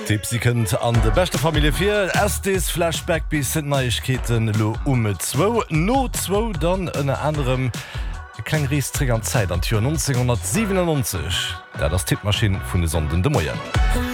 Tipsiken an de beste Familie 4 erstes Flashback bis Neuigkeiten lo 2 no 2 dann en anderem klein Riesträger an Zeit an 1997 da das Tippmaschine vun de Sonden de Moier.